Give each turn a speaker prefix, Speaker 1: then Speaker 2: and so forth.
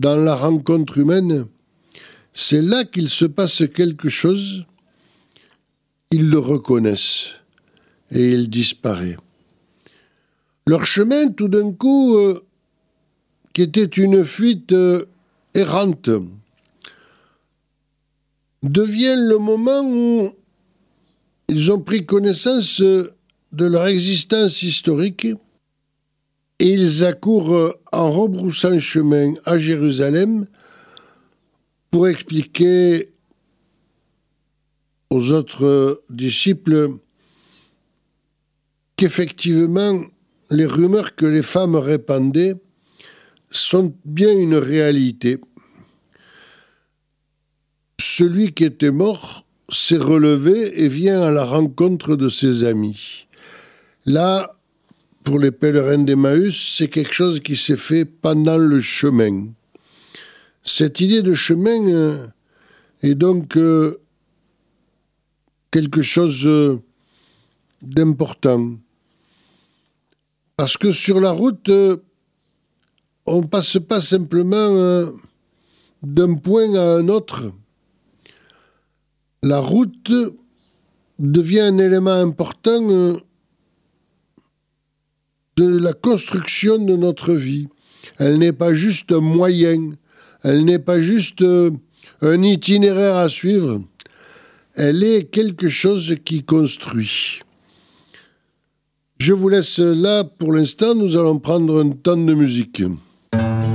Speaker 1: dans la rencontre humaine, c'est là qu'il se passe quelque chose, ils le reconnaissent et il disparaît. Leur chemin, tout d'un coup, qui était une fuite errante, devient le moment où ils ont pris connaissance de leur existence historique et ils accourent en rebroussant chemin à Jérusalem pour expliquer aux autres disciples qu'effectivement, les rumeurs que les femmes répandaient sont bien une réalité. Celui qui était mort s'est relevé et vient à la rencontre de ses amis. Là, pour les pèlerins d'Emmaüs, c'est quelque chose qui s'est fait pendant le chemin. Cette idée de chemin est donc quelque chose d'important. Parce que sur la route, on ne passe pas simplement d'un point à un autre. La route devient un élément important de la construction de notre vie. Elle n'est pas juste un moyen, elle n'est pas juste un itinéraire à suivre, elle est quelque chose qui construit. Je vous laisse là pour l'instant, nous allons prendre un temps de musique.